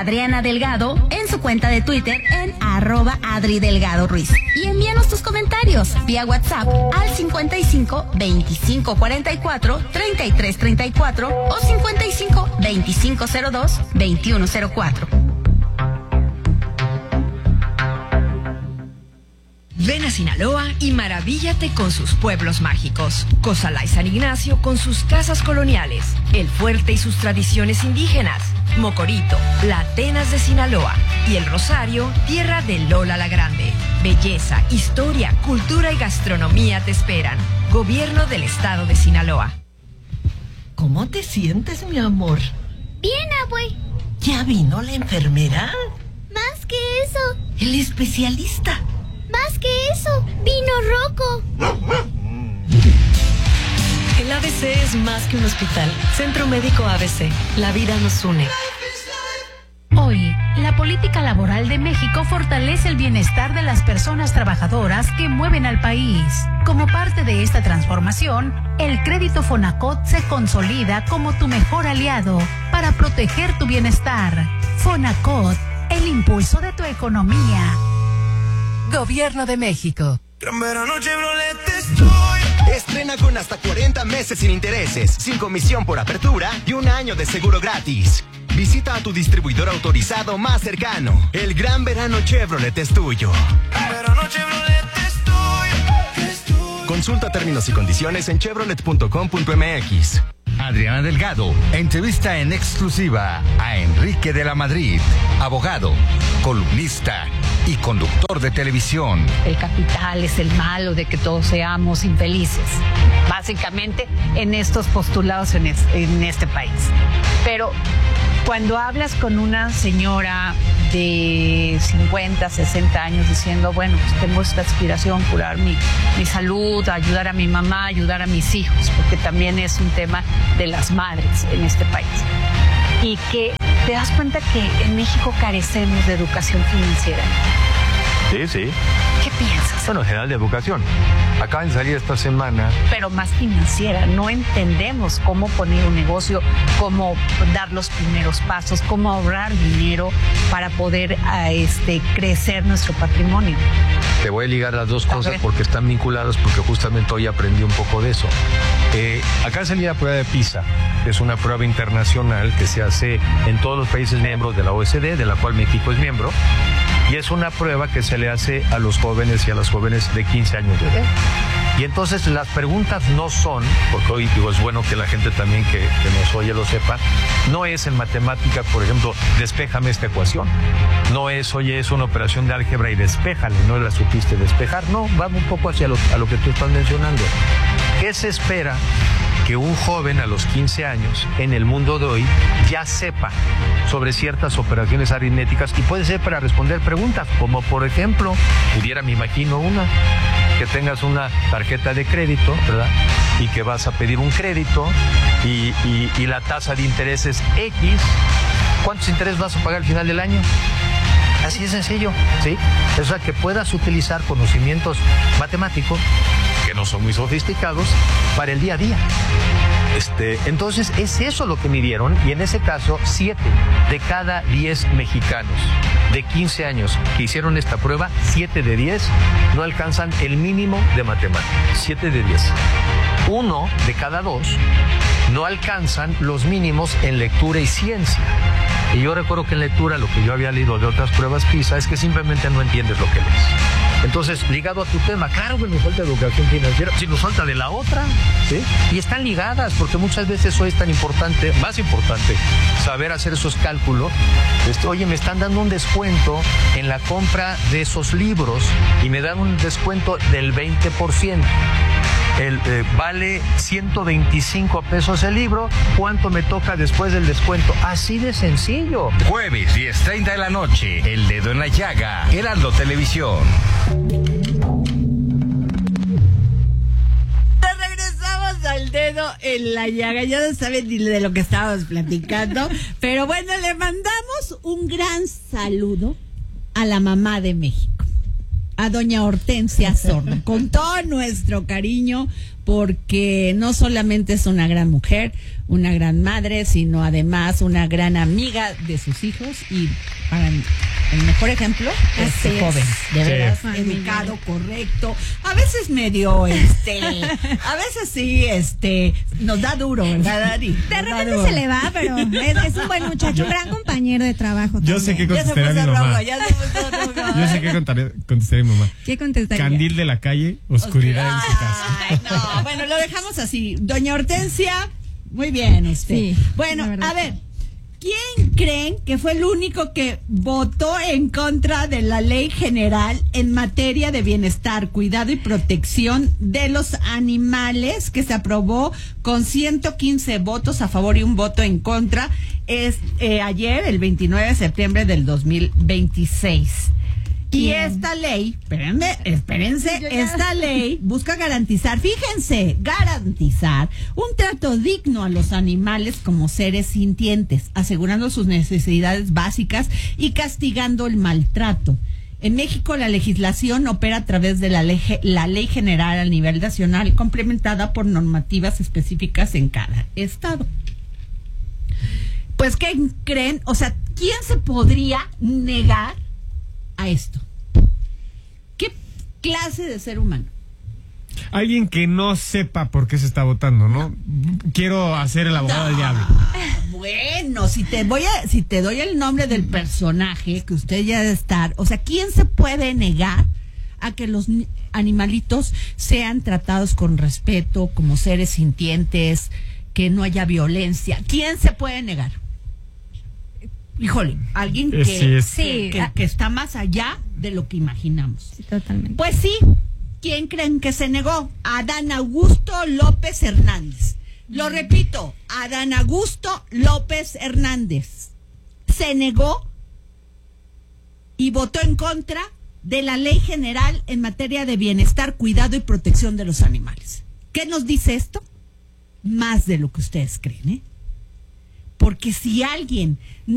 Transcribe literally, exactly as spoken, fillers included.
Adriana Delgado en su cuenta de Twitter en arroba Adri Delgado Ruiz. Y envíanos tus comentarios vía WhatsApp al cincuenta y cinco veinticinco cuarenta y cuatro treinta y tres treinta y cuatro o cincuenta y cinco veinticinco cero dos veintiuno cero cuatro. Ven a Sinaloa y maravíllate con sus pueblos mágicos. Cozalá y San Ignacio con sus casas coloniales, El Fuerte y sus tradiciones indígenas, Mocorito, la Atenas de Sinaloa y El Rosario, tierra de Lola la Grande. Belleza, historia, cultura y gastronomía te esperan. Gobierno del Estado de Sinaloa. ¿Cómo te sientes, mi amor? Bien, abue. ¿Ya vino la enfermera? Más que eso. El especialista. Más que eso, vino Rocco. El A B C es más que un hospital. Centro Médico A B C. La vida nos une. Hoy, la política laboral de México fortalece el bienestar de las personas trabajadoras que mueven al país. Como parte de esta transformación, el crédito Fonacot se consolida como tu mejor aliado para proteger tu bienestar. Fonacot, el impulso de tu economía. Gobierno de México. Gran verano Chevrolet estoy. Estrena con hasta cuarenta meses sin intereses, sin comisión por apertura y un año de seguro gratis. Visita a tu distribuidor autorizado más cercano. El gran verano Chevrolet es tuyo. Gran verano Chevrolet estoy. estoy. Consulta términos y condiciones en chevrolet punto com punto m x. Adriana Delgado entrevista en exclusiva a Enrique de la Madrid, abogado, columnista y conductor de televisión. El capital es el malo de que todos seamos infelices, básicamente en estos postulados en, es, en este país. Pero cuando hablas con una señora de cincuenta, sesenta años diciendo, bueno, pues tengo esta aspiración, curar mi, mi salud, ayudar a mi mamá, ayudar a mis hijos, porque también es un tema de las madres en este país. Y que te das cuenta que en México carecemos de educación financiera. Sí, sí. ¿Qué piensas? Bueno, en general de educación. Acaban de salir esta semana. Pero más financiera. No entendemos cómo poner un negocio, cómo dar los primeros pasos, cómo ahorrar dinero para poder a, este, crecer nuestro patrimonio. Te voy a ligar las dos cosas porque están vinculadas, porque justamente hoy aprendí un poco de eso. Eh, acá salía la prueba de PISA, que es una prueba internacional que se hace en todos los países miembros de la O E C D, de la cual México es miembro. Y es una prueba que se le hace a los jóvenes y a las jóvenes de quince años de edad. Y entonces las preguntas no son, porque hoy digo, es bueno que la gente también que, que nos oye lo sepa, no es en matemática, por ejemplo, despéjame esta ecuación. No es, oye, es una operación de álgebra y despéjale, no la supiste despejar. No, va un poco hacia lo, a lo que tú estás mencionando. ¿Qué se espera? Que un joven a los quince años en el mundo de hoy ya sepa sobre ciertas operaciones aritméticas, y puede ser para responder preguntas, como por ejemplo, pudiera, me imagino una, que tengas una tarjeta de crédito, ¿verdad? Y que vas a pedir un crédito y, y, y la tasa de interés es X. ¿Cuántos intereses vas a pagar al final del año? Así de sencillo, ¿sí? O sea, que puedas utilizar conocimientos matemáticos, que no son muy sofisticados, para el día a día. Este, entonces, es eso lo que midieron, y en ese caso, siete de cada diez mexicanos de quince años que hicieron esta prueba, siete de diez no alcanzan el mínimo de matemáticas. siete de diez. Uno de cada dos no alcanzan los mínimos en lectura y ciencia. Y yo recuerdo que en lectura lo que yo había leído de otras pruebas PISA es que simplemente no entiendes lo que lees. Entonces, ligado a tu tema, claro que nos falta educación financiera, si nos falta de la otra, ¿sí? Y están ligadas, porque muchas veces hoy es tan importante, más importante, saber hacer esos cálculos. Este, oye, me están dando un descuento en la compra de esos libros y me dan un descuento del veinte por ciento. El, eh, vale ciento veinticinco pesos el libro. ¿Cuánto me toca después del descuento? Así de sencillo. Jueves diez treinta de la noche, El Dedo en la Llaga, Heraldo Televisión. Regresamos al Dedo en la Llaga. Ya no saben ni de lo que estábamos platicando, pero bueno, le mandamos un gran saludo a la mamá de México, a doña Hortensia Sordo, con todo nuestro cariño, porque no solamente es una gran mujer, una gran madre, sino además una gran amiga de sus hijos y para el mejor ejemplo Así este es. joven, de Sí. verdad, Ay, educado, correcto, a veces medio, este, a veces sí, este, nos da duro, ¿verdad, Dari? De Nos da repente duro. se le va, pero es, es un buen muchacho, un gran compañero de trabajo. Yo sé también. que Ya se contestaría a puso mi mamá. rojo, ya se puso rojo. Yo sé que contaré- contestaría a mi mamá. ¿Qué contestaría? Candil de la calle, oscuridad en su casa. Ay, no, bueno, lo dejamos así. Doña Hortensia, muy bien usted. Sí, bueno, la verdad. a ver, ¿quién creen que fue el único que votó en contra de la Ley General en materia de bienestar, cuidado y protección de los animales que se aprobó con ciento quince votos a favor y un voto en contra? Es eh, ayer, el veintinueve de septiembre del dos mil veintiséis. Y ¿Quién? esta ley, espérenme, espérense, Yo ya- esta ley busca garantizar, fíjense, garantizar un trato digno a los animales como seres sintientes, asegurando sus necesidades básicas y castigando el maltrato. En México la legislación opera a través de la ley, la ley general a nivel nacional, complementada por normativas específicas en cada estado. Pues, ¿qué creen? O sea, ¿quién se podría negar a esto? ¿Qué clase de ser humano? Alguien que no sepa por qué se está votando, ¿no? Quiero hacer el abogado del diablo. Bueno, si te voy a, si te doy el nombre del personaje que usted ya debe estar, o sea, ¿quién se puede negar a que los ni- animalitos sean tratados con respeto, como seres sintientes, que no haya violencia? ¿Quién se puede negar? Híjole, alguien que, Eh, sí, es- Sí, que, ah. que está más allá de lo que imaginamos. Sí, totalmente. Pues sí, ¿quién creen que se negó? Adán Augusto López Hernández. Lo repito, Adán Augusto López Hernández se negó y votó en contra de la Ley General en materia de bienestar, cuidado y protección de los animales. ¿Qué nos dice esto? Más de lo que ustedes creen, ¿eh? Porque si alguien